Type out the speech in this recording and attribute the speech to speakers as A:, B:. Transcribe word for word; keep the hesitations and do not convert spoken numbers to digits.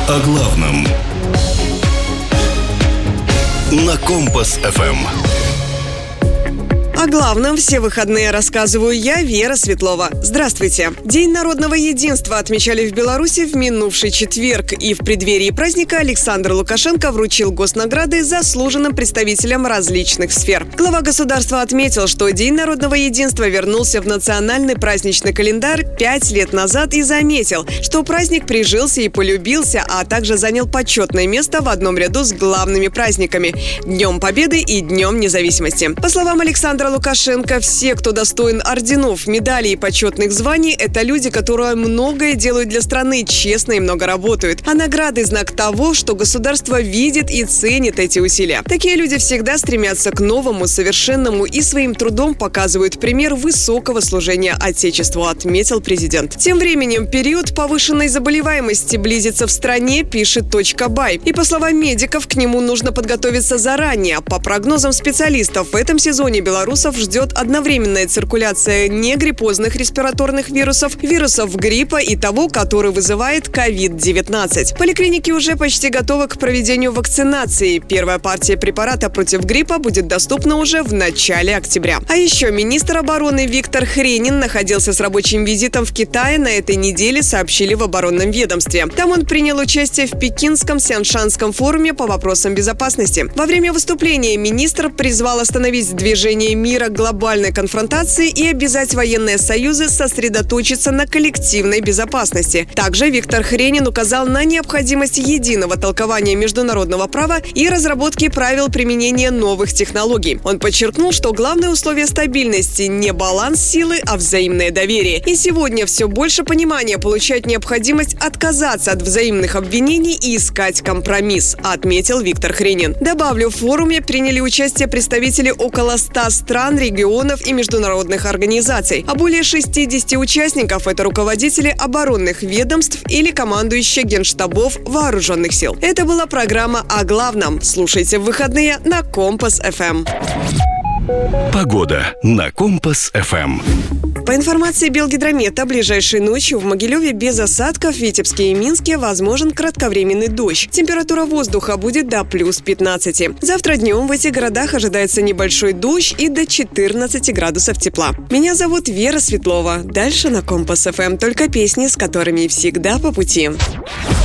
A: О главном на Компас-эф эм.
B: О главном все выходные рассказываю я, Вера Светлова. Здравствуйте. День народного единства отмечали в Беларуси в минувший четверг. И в преддверии праздника Александр Лукашенко вручил госнаграды заслуженным представителям различных сфер. Глава государства отметил, что День народного единства вернулся в национальный праздничный календарь пять лет назад и заметил, что праздник прижился и полюбился, а также занял почетное место в одном ряду с главными праздниками – Днем Победы и Днем Независимости. По словам Александра Лукашенко, все, кто достоин орденов, медалей и почетных званий, это люди, которые многое делают для страны, честно и много работают. А награды – знак того, что государство видит и ценит эти усилия. Такие люди всегда стремятся к новому, совершенному и своим трудом показывают пример высокого служения Отечеству, отметил президент. Тем временем период повышенной заболеваемости близится в стране, пишет точка бай. И по словам медиков, к нему нужно подготовиться заранее. По прогнозам специалистов, в этом сезоне белорусов ждет одновременная циркуляция негриппозных респираторных вирусов, вирусов гриппа и того, который вызывает ковид девятнадцать. Поликлиники уже почти готовы к проведению вакцинации. Первая партия препарата против гриппа будет доступна уже в начале октября. А еще министр обороны Виктор Хренин находился с рабочим визитом в Китае на этой неделе, сообщили в оборонном ведомстве. Там он принял участие в Пекинском Сяншанском форуме по вопросам безопасности. Во время выступления министр призвал остановить движение мира глобальной конфронтации и обязать военные союзы сосредоточиться на коллективной безопасности. Также Виктор Хренин указал на необходимость единого толкования международного права и разработки правил применения новых технологий. Он подчеркнул, что главное условие стабильности не баланс силы, а взаимное доверие. И сегодня все больше понимания получает необходимость отказаться от взаимных обвинений и искать компромисс, отметил Виктор Хренин. Добавлю, в форуме приняли участие представители около ста стран, регионов и международных организаций. А более шестидесяти участников – это руководители оборонных ведомств или командующие генштабов вооруженных сил. Это была программа «О главном». Слушайте в выходные на Компас-эф эм.
A: Погода на Компас-эф эм.
B: По информации Белгидромета, ближайшей ночью в Могилеве без осадков, в Витебске и Минске возможен кратковременный дождь. Температура воздуха будет до плюс пятнадцати. Завтра днем в этих городах ожидается небольшой дождь и до четырнадцати градусов тепла. Меня зовут Вера Светлова. Дальше на Компас-эф эм только песни, с которыми всегда по пути.